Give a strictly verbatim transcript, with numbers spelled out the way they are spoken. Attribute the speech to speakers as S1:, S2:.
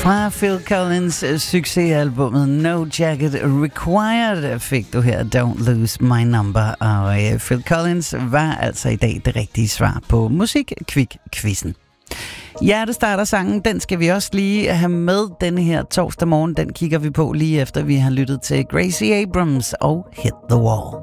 S1: Fra Phil Collins' succesalbummet No Jacket Required fik du her Don't Lose My Number. Og øh, Phil Collins var altså i dag det rigtige svar på Musik-Kvik-quizzen. Hjertestarter-sangen, den skal vi også lige have med denne her torsdag morgen. Den kigger vi på lige efter vi har lyttet til Gracie Abrams og Hit the Wall.